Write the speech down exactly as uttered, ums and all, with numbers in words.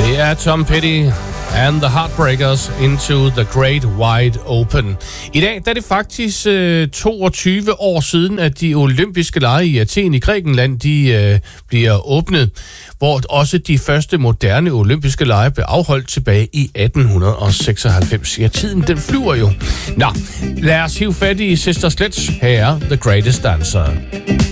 Det er Tom Petty and the Heartbreakers into the Great Wide Open. I dag der er det faktisk øh, toogtyve år siden, at de olympiske lege i Athen i Grækenland de, øh, bliver åbnet, hvor også de første moderne olympiske lege blev afholdt tilbage i atten seksoghalvfems. Ja, tiden den flyver jo. Nå, lad os hive fat i Sister Sledge. Her er The Greatest Dancer.